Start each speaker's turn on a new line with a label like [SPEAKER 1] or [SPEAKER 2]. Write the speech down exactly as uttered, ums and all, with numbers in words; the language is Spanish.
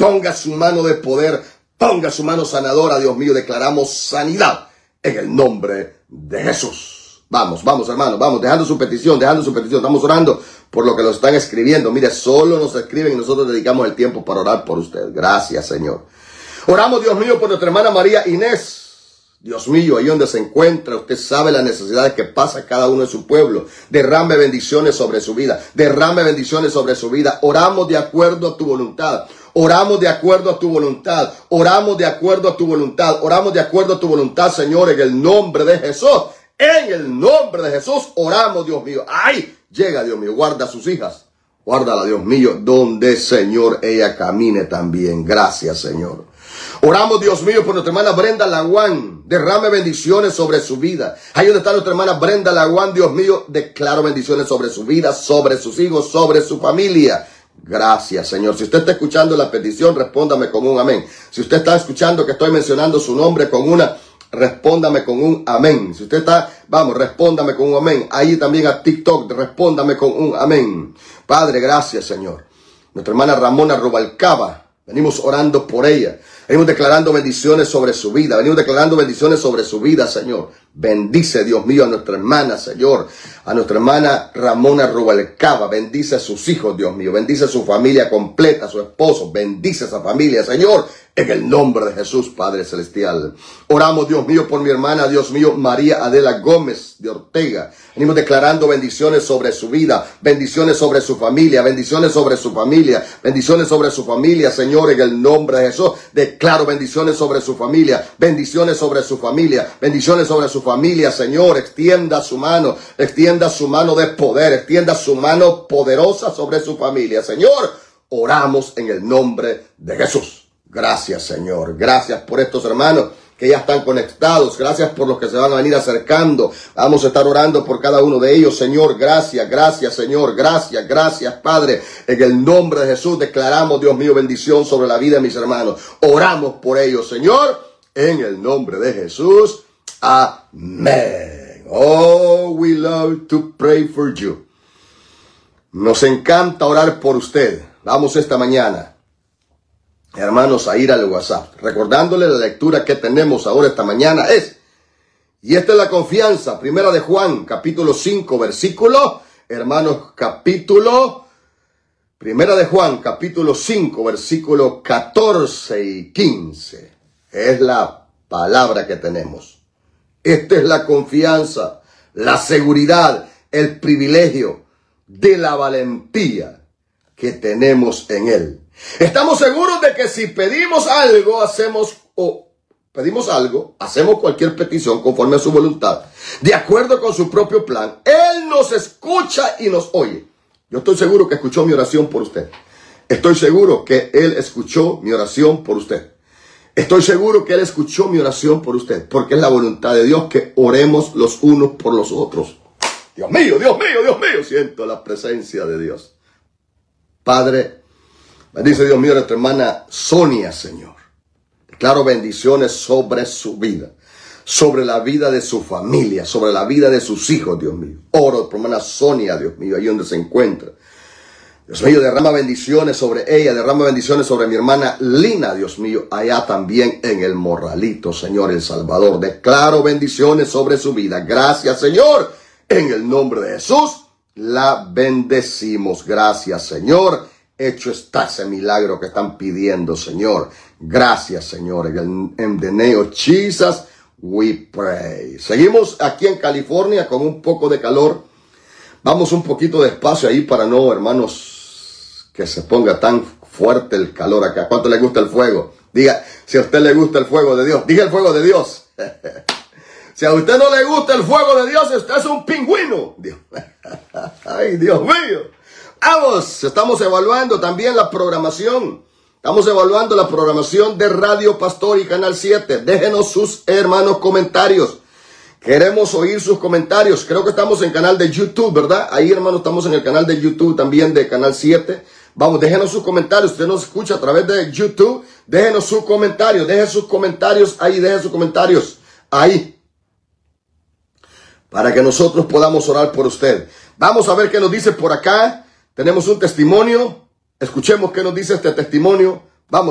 [SPEAKER 1] ponga su mano de poder, ponga su mano sanadora, Dios mío. Declaramos sanidad en el nombre de Jesús. Vamos, vamos, hermanos, vamos, dejando su petición, dejando su petición. Estamos orando por lo que lo están escribiendo. Mire, solo nos escriben y nosotros dedicamos el tiempo para orar por usted. Gracias, Señor. Oramos, Dios mío, por nuestra hermana María Inés. Dios mío, ahí donde se encuentra, usted sabe las necesidades que pasa cada uno de su pueblo. Derrame bendiciones sobre su vida. Derrame bendiciones sobre su vida. Oramos de acuerdo a tu voluntad. Oramos de acuerdo a tu voluntad. Oramos de acuerdo a tu voluntad. Oramos de acuerdo a tu voluntad, Señor, en el nombre de Jesús. En el nombre de Jesús oramos, Dios mío. ¡Ay! Llega, Dios mío. Guarda a sus hijas. Guárdala, Dios mío, donde, Señor, ella camine también. Gracias, Señor. Oramos, Dios mío, por nuestra hermana Brenda Laguán. Derrame bendiciones sobre su vida. Ahí donde está nuestra hermana Brenda Laguán, Dios mío, declaro bendiciones sobre su vida, sobre sus hijos, sobre su familia. Gracias, Señor. Si usted está escuchando la petición, respóndame con un amén. Si usted está escuchando que estoy mencionando su nombre con una, respóndame con un amén. Si usted está, vamos, respóndame con un amén. Ahí también a TikTok, respóndame con un amén. Padre, gracias, Señor. Nuestra hermana Ramona Rubalcaba, venimos orando por ella. Venimos declarando bendiciones sobre su vida. Venimos declarando bendiciones sobre su vida, Señor. Bendice, Dios mío, a nuestra hermana, Señor. A nuestra hermana Ramona Rubalcaba. Bendice a sus hijos, Dios mío. Bendice a su familia completa, a su esposo. Bendice a esa familia, Señor. En el nombre de Jesús, Padre Celestial. Oramos, Dios mío, por mi hermana, Dios mío, María Adela Gómez de Ortega. Venimos declarando bendiciones sobre su vida, bendiciones sobre su familia, bendiciones sobre su familia, bendiciones sobre su familia, Señor, en el nombre de Jesús. Declaro bendiciones sobre su familia, bendiciones sobre su familia, bendiciones sobre su familia, Señor. Extienda su mano, extienda su mano de poder, extienda su mano poderosa sobre su familia, Señor. Oramos en el nombre de Jesús. Gracias, Señor. Gracias por estos hermanos que ya están conectados. Gracias por los que se van a venir acercando. Vamos a estar orando por cada uno de ellos, Señor. Gracias, gracias, Señor. Gracias, gracias, Padre. En el nombre de Jesús declaramos, Dios mío, bendición sobre la vida de mis hermanos. Oramos por ellos, Señor, en el nombre de Jesús. Amén. Oh, we love to pray for you. Nos encanta orar por usted. Vamos esta mañana, hermanos, a ir al WhatsApp, recordándole la lectura que tenemos ahora esta mañana es, y esta es la confianza, primera de Juan, capítulo cinco, versículo, hermanos, capítulo, primera de Juan, capítulo cinco, versículo catorce y quince, es la palabra que tenemos. Esta es la confianza, la seguridad, el privilegio de la valentía que tenemos en Él. Estamos seguros de que si pedimos algo, hacemos o pedimos algo, hacemos cualquier petición conforme a su voluntad, de acuerdo con su propio plan, Él nos escucha y nos oye. Yo estoy seguro que escuchó mi oración por usted. Estoy seguro que Él escuchó mi oración por usted. Estoy seguro que Él escuchó mi oración por usted, porque es la voluntad de Dios que oremos los unos por los otros. Dios mío, Dios mío, Dios mío, siento la presencia de Dios. Padre, bendice, Dios mío, a nuestra hermana Sonia, Señor. Declaro bendiciones sobre su vida, sobre la vida de su familia, sobre la vida de sus hijos, Dios mío. Oro por hermana Sonia, Dios mío, ahí donde se encuentra. Dios mío, derrama bendiciones sobre ella, derrama bendiciones sobre mi hermana Lina, Dios mío, allá también en el Morralito, Señor, El Salvador. Declaro bendiciones sobre su vida. Gracias, Señor, en el nombre de Jesús. La bendecimos. Gracias, Señor. Hecho está ese milagro que están pidiendo, Señor. Gracias, Señor. En the name of Jesus, we pray. Seguimos aquí en California con un poco de calor. Vamos un poquito despacio ahí para no, hermanos, que se ponga tan fuerte el calor acá. ¿Cuánto le gusta el fuego? Diga, si a usted le gusta el fuego de Dios, diga el fuego de Dios. Si a usted no le gusta el fuego de Dios, usted es un pingüino. Dios. Ay, Dios mío. Vamos, estamos evaluando también la programación. Estamos evaluando la programación de Radio Pastor y Canal siete. Déjenos sus, hermanos, comentarios. Queremos oír sus comentarios. Creo que estamos en canal de YouTube, ¿verdad? Ahí, hermanos, estamos en el canal de YouTube también de Canal siete. Vamos, déjenos sus comentarios. Usted nos escucha a través de YouTube. Déjenos sus comentarios. Deje sus comentarios ahí. Deje sus comentarios ahí. Para que nosotros podamos orar por usted. Vamos a ver qué nos dice por acá. Tenemos un testimonio. Escuchemos qué nos dice este testimonio.